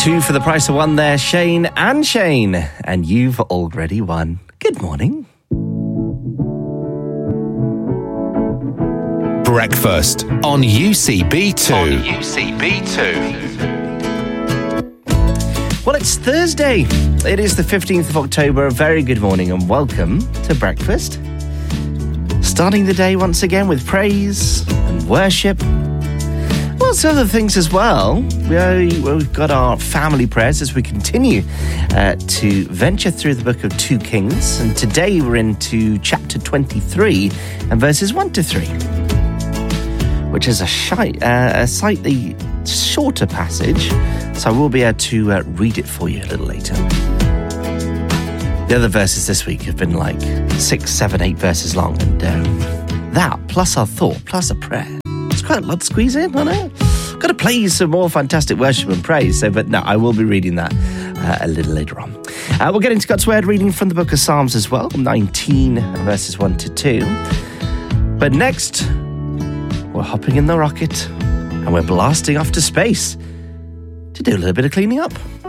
Two for the price of one there, Shane and Shane. And you've already won. Good morning. Breakfast on UCB2. Well, it's Thursday. It is the 15th of October. A very good morning and welcome to breakfast. Starting the day once again with praise and worship. Lots of other things as well. We've got our family prayers as we continue to venture through the book of 2 Kings. And today we're into chapter 23 and verses 1 to 3, which is a slightly shorter passage. So I will be able to read it for you a little later. The other verses this week have been like 6, 7, 8 verses long. And that, plus our thought, plus a prayer. It's quite a lot to squeeze in, I know. Got to play you some more fantastic worship and praise. But no, I will be reading that a little later on. We'll get into God's Word reading from the book of Psalms as well, 19 verses 1 to 2. But next, we're hopping in the rocket and we're blasting off to space to do a little bit of cleaning up.